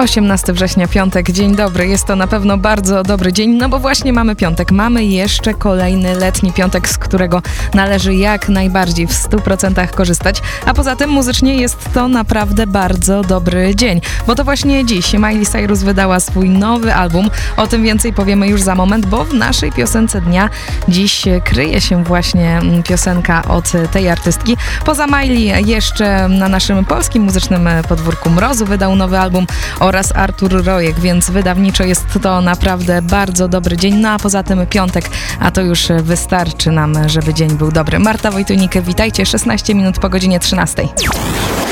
18 września, piątek, dzień dobry. Jest to na pewno bardzo dobry dzień, no bo właśnie mamy piątek. Mamy jeszcze kolejny letni piątek, z którego należy jak najbardziej w 100% korzystać. A poza tym muzycznie jest to naprawdę bardzo dobry dzień, bo to właśnie dziś Miley Cyrus wydała swój nowy album. O tym więcej powiemy już za moment, bo w naszej piosence dnia dziś kryje się właśnie piosenka od tej artystki. Poza Miley jeszcze na naszym polskim muzycznym podwórku Mrozu wydał nowy album oraz Artur Rojek, więc wydawniczo jest to naprawdę bardzo dobry dzień. No a poza tym piątek, a to już wystarczy nam, żeby dzień był dobry. Marta Wojtunik, witajcie, 16 minut po godzinie 13.